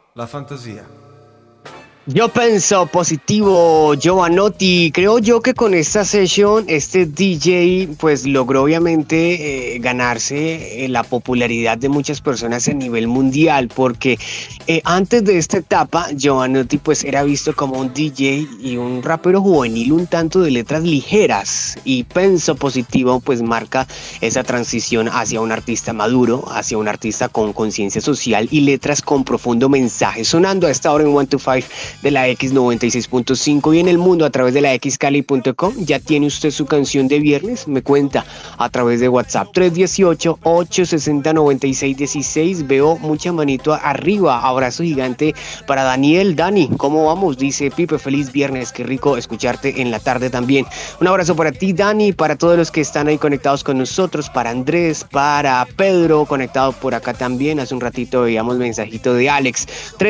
La fantasía. Yo pienso positivo, Giovanotti. Creo yo que con esta sesión, este DJ, pues logró obviamente ganarse la popularidad de muchas personas a nivel mundial, porque antes de esta etapa, Giovanotti pues era visto como un DJ y un rapero juvenil un tanto de letras ligeras. Y Penso Positivo pues marca esa transición hacia un artista maduro, hacia un artista con conciencia social y letras con profundo mensaje. Sonando a esta hora en 125 de la X96.5 y en el mundo a través de la xcali.com. ¿Ya tiene usted su canción de viernes? Me cuenta a través de WhatsApp 318-860-9616. Veo mucha manito arriba. Abrazo gigante para Daniel. Dani, ¿cómo vamos? Dice Pipe, feliz viernes. Qué rico escucharte en la tarde también. Un abrazo para ti, Dani, para todos los que están ahí conectados con nosotros, para Andrés, para Pedro, conectado por acá también. Hace un ratito veíamos mensajito de Alex.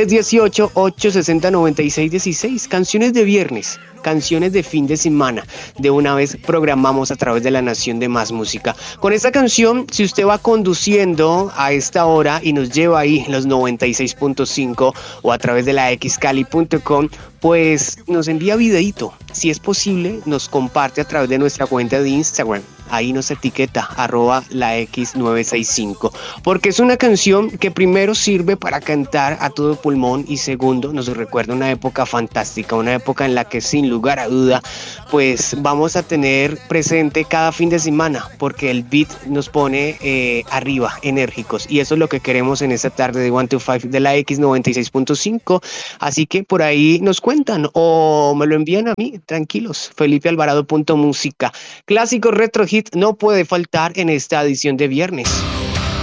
318-860-9616. Canciones de viernes, canciones de fin de semana. De una vez programamos a través de la Nación de Más Música. Con esta canción, si usted va conduciendo a esta hora y nos lleva ahí los 96.5 o a través de la xcali.com, pues nos envía videíto. Si es posible, nos comparte a través de nuestra cuenta de Instagram. Ahí nos etiqueta @la X965, porque es una canción que primero sirve para cantar a todo pulmón y segundo nos recuerda una época fantástica, una época en la que sin lugar a duda pues vamos a tener presente cada fin de semana, porque el beat nos pone arriba, enérgicos, y eso es lo que queremos en esta tarde de 125 de la X96.5. Así que por ahí nos cuentan o me lo envían a mí, tranquilos. FelipeAlvarado.música. Clásico retro hit no puede faltar en esta edición de viernes.